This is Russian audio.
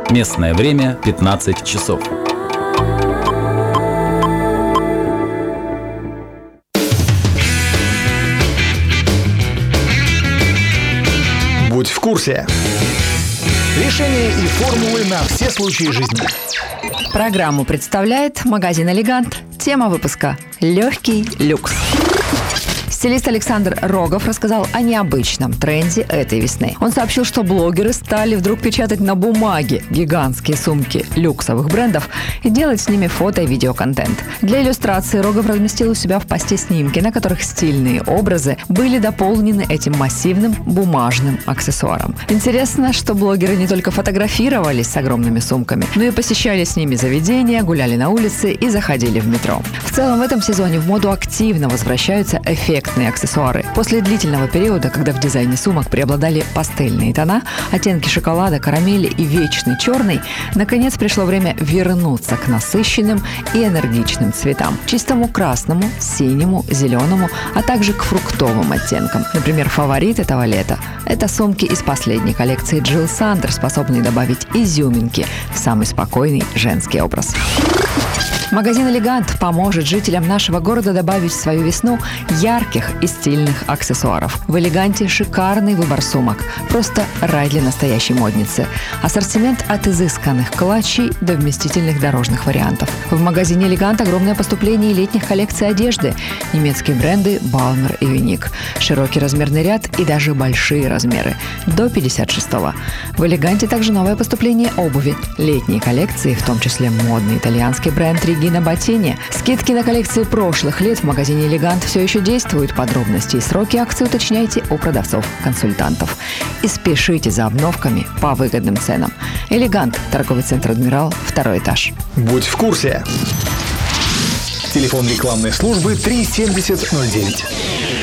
Местное время 15 часов. Будь в курсе. Решения и формулы на все случаи жизни. Программу представляет магазин «Элегант». Тема выпуска – легкий люкс. Стилист Александр Рогов рассказал о необычном тренде этой весны. Он сообщил, что блогеры стали вдруг печатать на бумаге гигантские сумки люксовых брендов и делать с ними фото и видеоконтент. Для иллюстрации Рогов разместил у себя в посте снимки, на которых стильные образы были дополнены этим массивным бумажным аксессуаром. Интересно, что блогеры не только фотографировались с огромными сумками, но и посещали с ними заведения, гуляли на улице и заходили в метро. В целом в этом сезоне в моду активно возвращаются эффектные аксессуары. После длительного периода, когда в дизайне сумок преобладали пастельные тона, оттенки шоколада, карамели и вечный черный, наконец пришло время вернуться к насыщенным и энергичным цветам. Чистому красному, синему, зеленому, а также к фруктовым оттенкам. Например, фаворит этого лета – это сумки из последней коллекции Jill Sander, способные добавить изюминки в самый спокойный женский образ. Магазин «Элегант» поможет жителям нашего города добавить в свою весну ярких и стильных аксессуаров. В «Элеганте» шикарный выбор сумок. Просто рай для настоящей модницы. Ассортимент от изысканных клатчей до вместительных дорожных вариантов. В магазине «Элегант» огромное поступление летних коллекций одежды. Немецкие бренды «Балмер» и «Юник». Широкий размерный ряд и даже большие размеры. До 56-го. В «Элеганте» также новое поступление обуви. Летние коллекции, в том числе модный итальянский бренд Регина Ботини. Скидки на коллекции прошлых лет в магазине «Элегант» все еще действуют. Подробности и сроки акции уточняйте у продавцов-консультантов. И спешите за обновками по выгодным ценам. «Элегант», торговый центр «Адмирал», 2-й этаж. Будь в курсе. Телефон рекламной службы 37009.